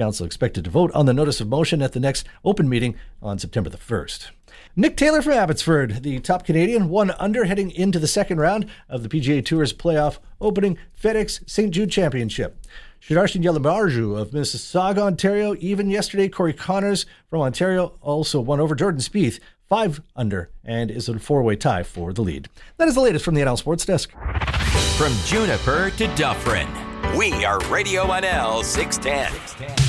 Council expected to vote on the notice of motion at the next open meeting on September the 1st. Nick Taylor from Abbotsford, the top Canadian, 1 under heading into the second round of the PGA Tour's playoff opening FedEx St. Jude Championship. Sudarshan Yalamarju of Mississauga, Ontario, even yesterday. Corey Connors from Ontario also won over Jordan Spieth, 5 under, and is in a 4-way tie for the lead. That is the latest from the NL Sports Desk. From Juniper to Dufferin, we are Radio NL 610.